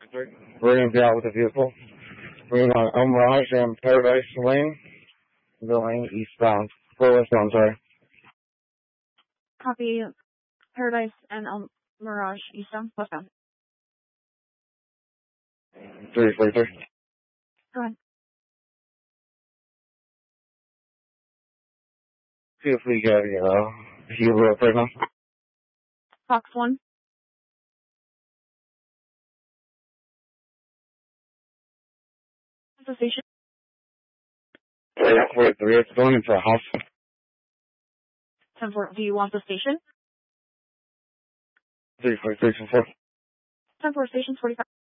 We're going to be out with a vehicle. We're on El Mirage and Paradise Lane, going eastbound. Or westbound, sorry. Copy. Paradise and El Mirage, eastbound, westbound. 343. Go ahead. See if we got, Hero up right now. Fox 1. The station. 43, it's going into a house. 10-4, do you want the station? 343, 10-4, station 45.